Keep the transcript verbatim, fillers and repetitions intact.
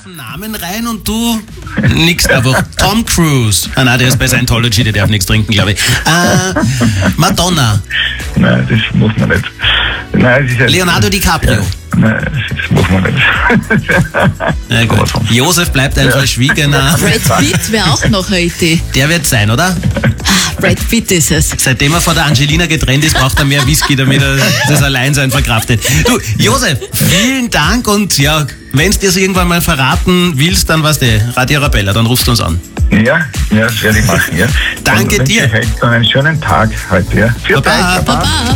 einen Namen rein und du nix, einfach Tom Cruise. Ah nein, der ist bei Scientology, der darf nichts trinken, glaube ich. Äh, Madonna. Nein, das muss man nicht. Nein, es ist Leonardo DiCaprio. Ja, nein, das muss man nicht. Ja, gut. Josef bleibt ein verschwiegener. Brad Pitt wäre auch noch eine Idee. Der wird sein, oder? Brad Pitt ist es. Seitdem er von der Angelina getrennt ist, braucht er mehr Whisky, damit er das Alleinsein verkraftet. Du, Josef, vielen Dank und ja, wenn du dir das irgendwann mal verraten willst, dann weißt du, Radio Arabella, dann rufst du uns an. Ja, ja, das werde ich machen, ja. Danke und dir. Ich wünsche euch einen schönen Tag heute, ja. Für Baba. euch, Baba.